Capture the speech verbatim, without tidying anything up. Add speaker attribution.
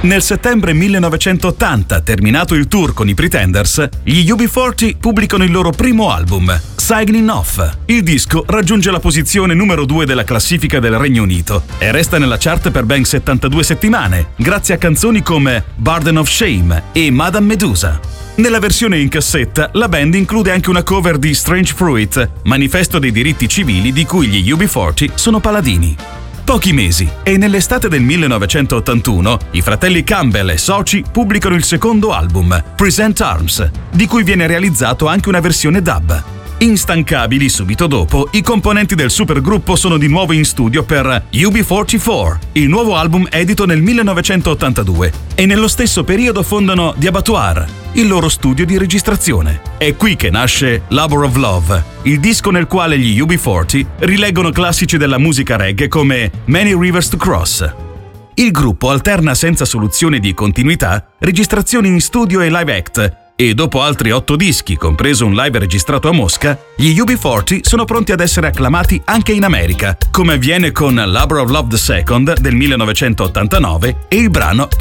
Speaker 1: Nel settembre millenovecentottanta, terminato il tour con i Pretenders, gli U B quaranta pubblicano il loro primo album, Signing Off. Il disco raggiunge la posizione numero due della classifica del Regno Unito e resta nella chart per ben settantadue settimane, grazie a canzoni come Burden of Shame e Madame Medusa. Nella versione in cassetta, la band include anche una cover di Strange Fruit, manifesto dei diritti civili di cui gli U B quaranta sono paladini. Pochi mesi, e nell'estate del millenovecentottantuno, i fratelli Campbell e soci pubblicano il secondo album, Present Arms, di cui viene realizzato anche una versione dub. Instancabili, subito dopo, i componenti del supergruppo sono di nuovo in studio per U B quarantaquattro, il nuovo album edito nel millenovecentottantadue, e nello stesso periodo fondano The Abattoir, il loro studio di registrazione. È qui che nasce Labor of Love, il disco nel quale gli U B quaranta rileggono classici della musica reggae come Many Rivers to Cross. Il gruppo alterna senza soluzione di continuità registrazioni in studio e live act, e dopo altri otto dischi, compreso un live registrato a Mosca, gli U B quaranta sono pronti ad essere acclamati anche in America, come avviene con Labor of Love the Second del millenovecentottantanove e il brano